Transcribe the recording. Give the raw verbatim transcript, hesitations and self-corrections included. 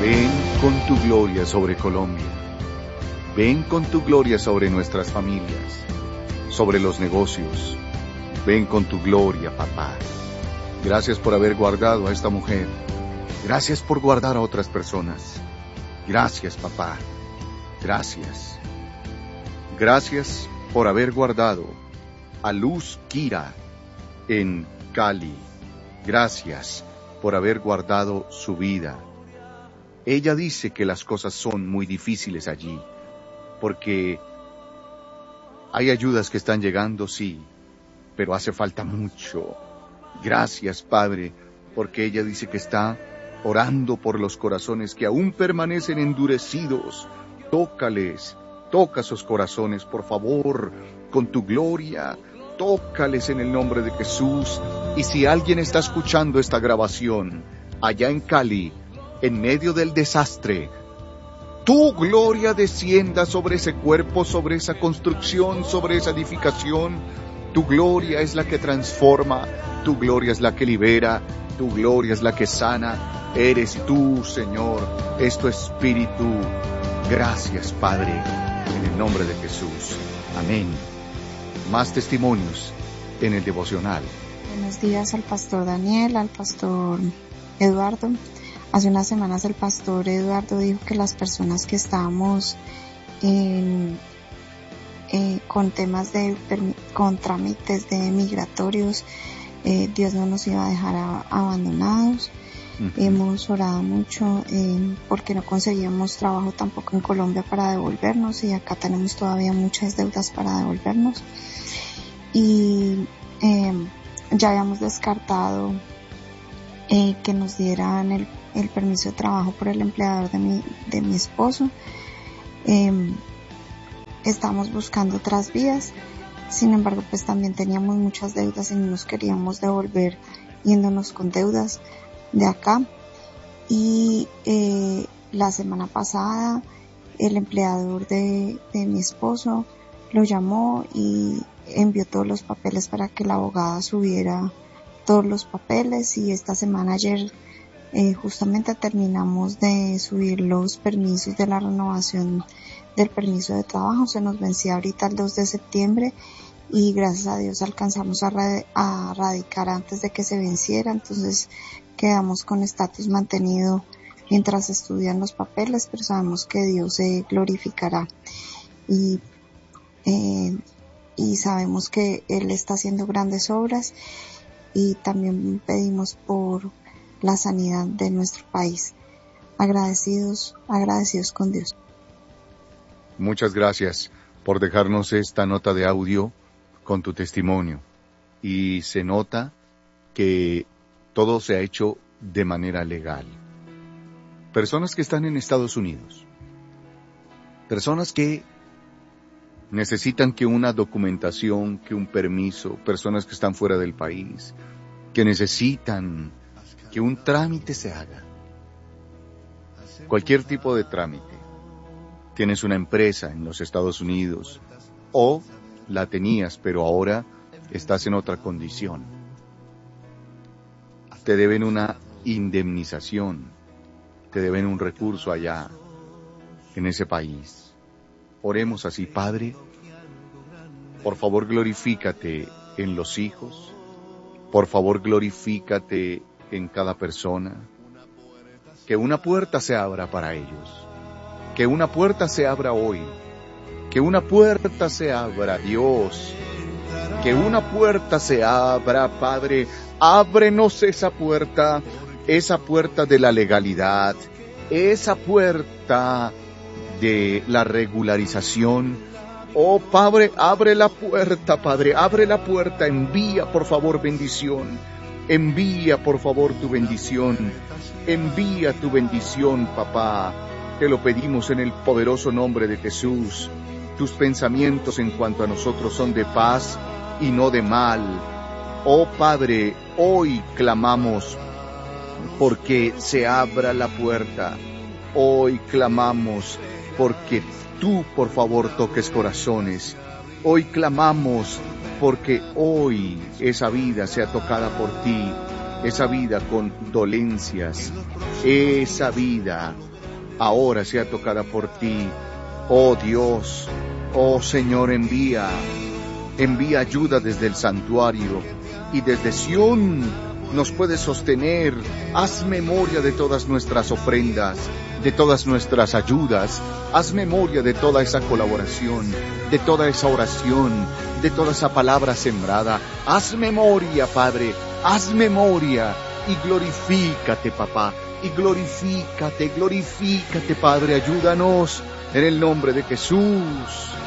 Ven con tu gloria sobre Colombia. Ven con tu gloria sobre nuestras familias, sobre los negocios. Ven con tu gloria, papá. Gracias por haber guardado a esta mujer. Gracias por guardar a otras personas. Gracias, papá. Gracias. Gracias por haber guardado a Luz Kira en Cali. Gracias por haber guardado su vida. Ella dice que las cosas son muy difíciles allí, porque hay ayudas que están llegando, sí, pero hace falta mucho. Gracias, Padre, porque ella dice que está orando por los corazones que aún permanecen endurecidos. Tócales, toca esos corazones, por favor, con tu gloria. Tócales en el nombre de Jesús. Y si alguien está escuchando esta grabación allá en Cali, en medio del desastre, tu gloria descienda sobre ese cuerpo, sobre esa construcción, sobre esa edificación. Tu gloria es la que transforma, tu gloria es la que libera, tu gloria es la que sana. Eres tú, Señor, es tu Espíritu. Gracias, Padre, en el nombre de Jesús. Amén. Más testimonios en el devocional. Buenos días al pastor Daniel, al pastor Eduardo. Hace unas semanas el pastor Eduardo dijo que las personas que estábamos en, eh, con temas de, con trámites de migratorios, eh, Dios no nos iba a dejar a, abandonados. Uh-huh. Hemos orado mucho eh, porque no conseguíamos trabajo tampoco en Colombia para devolvernos, y acá tenemos todavía muchas deudas para devolvernos. Y eh, ya habíamos descartado eh, que nos dieran el el permiso de trabajo por el empleador de mi, de mi esposo. Eh, estamos buscando otras vías, sin embargo pues también teníamos muchas deudas y no nos queríamos devolver yéndonos con deudas de acá. Y eh, la semana pasada el empleador de, de mi esposo lo llamó y envió todos los papeles para que la abogada subiera todos los papeles, y esta semana ayer Eh, justamente terminamos de subir los permisos de la renovación del permiso de trabajo. Se nos vencía ahorita el dos de septiembre y gracias a Dios alcanzamos a, rad- a radicar antes de que se venciera, entonces quedamos con estatus mantenido mientras estudian los papeles, pero sabemos que Dios se glorificará y, eh, y sabemos que Él está haciendo grandes obras, y también pedimos por la sanidad de nuestro país. Agradecidos, agradecidos con Dios. Muchas gracias por dejarnos esta nota de audio con tu testimonio. Y se nota que todo se ha hecho de manera legal. Personas que están en Estados Unidos, personas que necesitan que una documentación, que un permiso, personas que están fuera del país, que necesitan que un trámite se haga. Cualquier tipo de trámite. Tienes una empresa en los Estados Unidos, o la tenías, pero ahora estás en otra condición. Te deben una indemnización, te deben un recurso allá, en ese país. Oremos así: Padre, por favor glorifícate en los hijos, por favor glorifícate en cada persona, que una puerta se abra para ellos, que una puerta se abra hoy, que una puerta se abra, Dios, que una puerta se abra, Padre. Ábrenos esa puerta, esa puerta de la legalidad, esa puerta de la regularización. Oh Padre, abre la puerta, Padre, abre la puerta, envía por favor bendición. Envía, por favor, tu bendición. Envía tu bendición, papá. Te lo pedimos en el poderoso nombre de Jesús. Tus pensamientos en cuanto a nosotros son de paz y no de mal. Oh Padre, hoy clamamos porque se abra la puerta. Hoy clamamos porque tú, por favor, toques corazones. Hoy clamamos porque hoy esa vida sea tocada por ti, esa vida con dolencias, esa vida ahora sea tocada por ti. Oh Dios, oh Señor, envía, envía ayuda desde el santuario, y desde Sión nos puedes sostener. Haz memoria de todas nuestras ofrendas, de todas nuestras ayudas. Haz memoria de toda esa colaboración, de toda esa oración, de toda esa palabra sembrada. Haz memoria, Padre, haz memoria, y glorifícate, papá, y glorifícate, glorifícate, Padre. Ayúdanos en el nombre de Jesús.